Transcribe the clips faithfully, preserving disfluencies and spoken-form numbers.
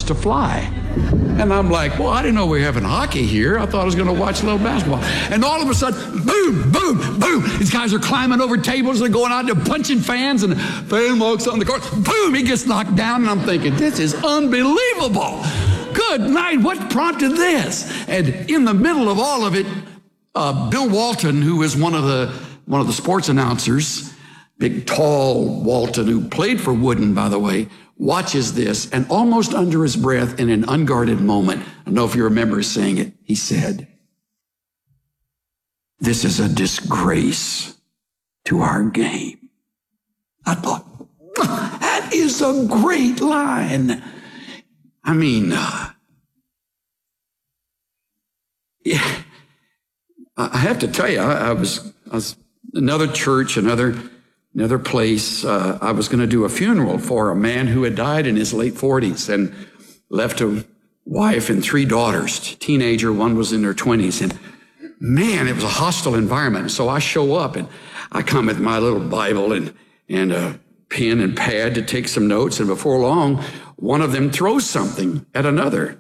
to fly. And I'm like, well, I didn't know we were having hockey here. I thought I was going to watch a little basketball. And all of a sudden, boom, boom, boom. These guys are climbing over tables. They're going out, they're punching fans, and fan walks on the court. Boom, he gets knocked down. And I'm thinking, this is unbelievable. Good night. What prompted this? And in the middle of all of it, uh, Bill Walton, who is one of the one of the sports announcers, big, tall Walton, who played for Wooden, by the way, watches this, and almost under his breath, in an unguarded moment, I don't know if you remember saying it, he said, "This is a disgrace to our game." I thought, that is a great line. I mean, uh, yeah, I have to tell you, I, I was, I was another church, another another place. Uh, I was going to do a funeral for a man who had died in his late forties and left a wife and three daughters, teenager. One was in their twenties, and man, it was a hostile environment. So I show up, and I come with my little Bible and and a pen and pad to take some notes, and before long, one of them throws something at another.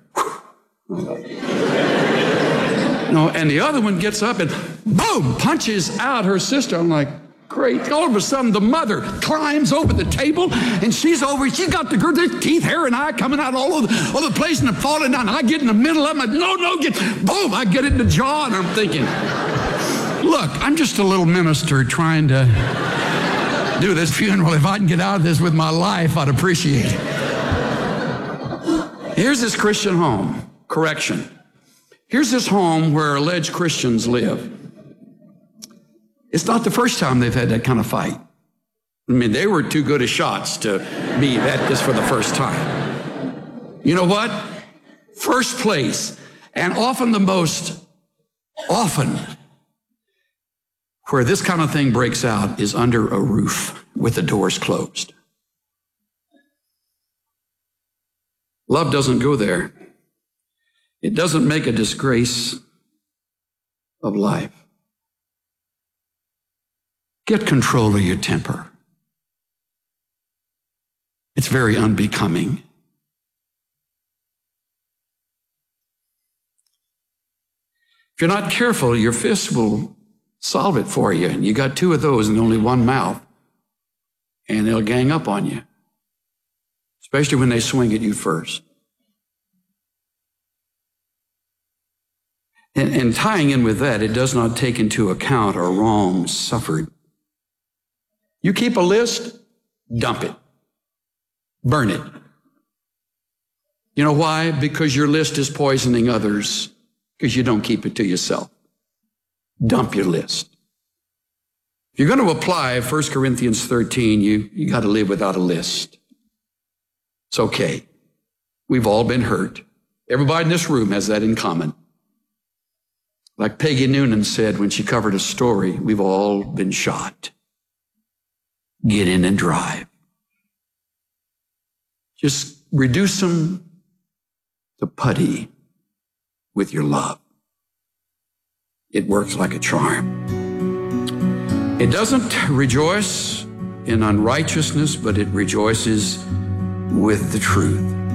No, and the other one gets up and boom, punches out her sister. I'm like, great. All of a sudden, the mother climbs over the table, and she's over. She's got the girl, there's teeth, hair, and eye coming out all over, all over the place, and they're falling down. I get in the middle of them. I, no, no, get, boom, I get it in the jaw, and I'm thinking, look, I'm just a little minister trying to do this funeral. If I can get out of this with my life, I'd appreciate it. Here's this Christian home. Correction. Here's this home where alleged Christians live. It's not the first time they've had that kind of fight. I mean, they were too good at shots to be at this for the first time. You know what? First place, and often the most, often, where this kind of thing breaks out is under a roof with the doors closed. Love doesn't go there. It doesn't make a disgrace of life. Get control of your temper. It's very unbecoming. If you're not careful, your fist will solve it for you. And you got two of those and only one mouth, and they'll gang up on you, especially when they swing at you first. And, and tying in with that, it does not take into account a wrong suffered. You keep a list, dump it, burn it. You know why? Because your list is poisoning others, because you don't keep it to yourself. Dump your list. If you're going to apply First Corinthians thirteen, you, you got to live without a list. It's okay. We've all been hurt. Everybody in this room has that in common. Like Peggy Noonan said when she covered a story, we've all been shot. Get in and drive. Just reduce them to putty with your love. It works like a charm. It doesn't rejoice in unrighteousness, but it rejoices with the truth.